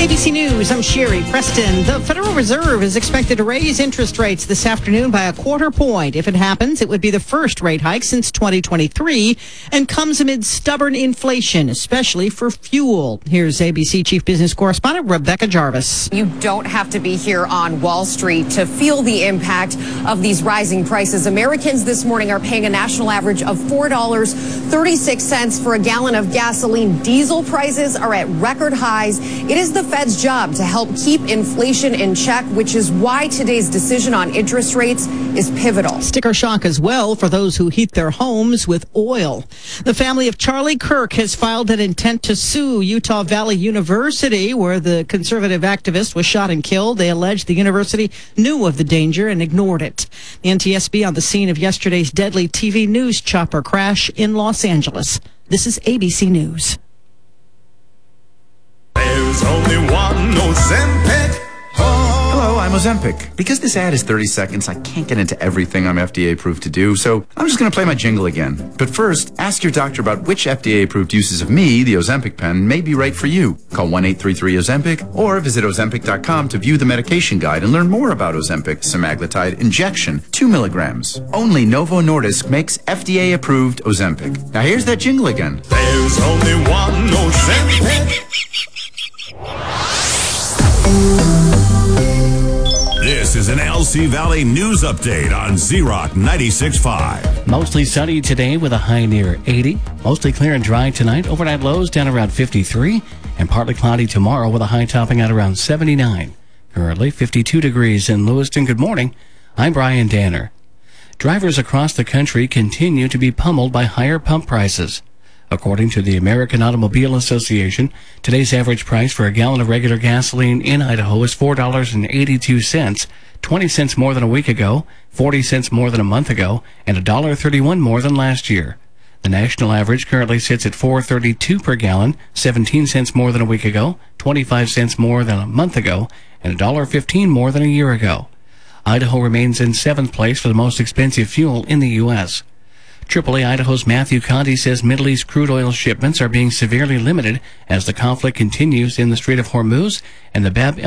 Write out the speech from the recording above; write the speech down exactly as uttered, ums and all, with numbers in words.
A B C News, I'm Sherry Preston. The Federal Reserve is expected to raise interest rates this afternoon by a quarter point. If it happens, it would be the first rate hike since twenty twenty-three and comes amid stubborn inflation, especially for fuel. Here's A B C Chief Business Correspondent Rebecca Jarvis. You don't have to be here on Wall Street to feel the impact of these rising prices. Americans this morning are paying a national average of four dollars and thirty-six cents for a gallon of gasoline. Diesel prices are at record highs. It is the Fed's job to help keep inflation in check, which is why today's decision on interest rates is pivotal. Sticker shock as well for those who heat their homes with oil. The family of Charlie Kirk has filed an intent to sue Utah Valley University, where the conservative activist was shot and killed. They allege the university knew of the danger and ignored it. The N T S B on the scene of yesterday's deadly T V news chopper crash in Los Angeles. This is A B C News. There's only one Ozempic. Oh. Hello, I'm Ozempic. Because this ad is thirty seconds, I can't get into everything I'm F D A approved to do, so I'm just going to play my jingle again. But first, ask your doctor about which F D A approved uses of me, the Ozempic pen, may be right for you. Call one eight three three Ozempic or visit Ozempic dot com to view the medication guide and learn more about Ozempic semaglutide injection, two milligrams. Only Novo Nordisk makes F D A approved Ozempic. Now here's that jingle again. There's only one Ozempic. This is an L C Valley News Update on Z-Rock ninety-six point five. Mostly sunny today with a high near eighty. Mostly clear and dry tonight. Overnight lows down around fifty-three. And partly cloudy tomorrow with a high topping at around seventy-nine. Currently fifty-two degrees in Lewiston. Good morning. I'm Brian Danner. Drivers across the country continue to be pummeled by higher pump prices. According to the American Automobile Association, today's average price for a gallon of regular gasoline in Idaho is four dollars and eighty-two cents, twenty cents more than a week ago, forty cents more than a month ago, and one dollar and thirty-one cents more than last year. The national average currently sits at four dollars and thirty-two cents per gallon, seventeen cents more than a week ago, twenty-five cents more than a month ago, and one dollar and fifteen cents more than a year ago. Idaho remains in seventh place for the most expensive fuel in the U S triple A Idaho's Matthew Conti says Middle East crude oil shipments are being severely limited as the conflict continues in the Strait of Hormuz and the Bab